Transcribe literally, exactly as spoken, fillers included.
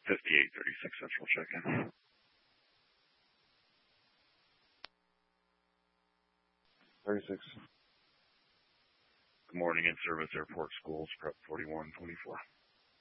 fifty-eight thirty-six Central check-in. thirty-six. Good morning, in service airport schools, prep forty-one twenty-four.